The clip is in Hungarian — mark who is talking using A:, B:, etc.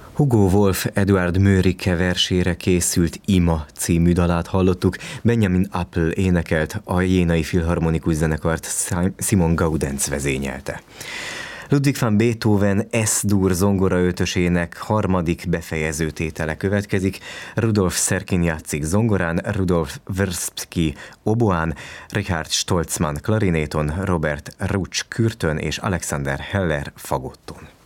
A: Hugo Wolf Eduard Mörike versére készült Ima című dalát hallottuk, Benjamin Appel énekelt, a Jénai Filharmonikus Zenekart Simon Gaudenz vezényelte. Ludwig van Beethoven S-dur zongoraötösének harmadik befejező tétele következik. Rudolf Serkin játszik zongorán, Rudolf Wrspki oboán, Richard Stolzmann klarinéton, Robert Rutsch kürtön és Alexander Heller fagotton.